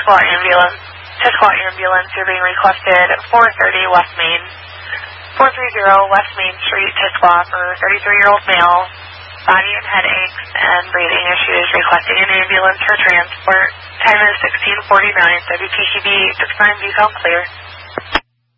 Tisquoia ambulance, you're being requested 430 West Main. 430 West Main Street, Tisquoia, for 33-year-old male, body and head aches and breathing issues, requesting an ambulance for transport. Time is 16:49. WPCB 69 Beacon clear.